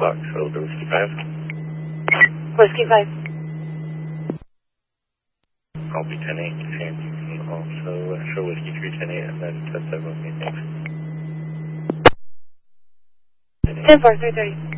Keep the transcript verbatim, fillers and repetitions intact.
Foxtrot to Whiskey five. Whiskey five. I'll be ten eight, and you can also uh, show Whiskey three ten eight and then test that with me. Thanks. ten four three three.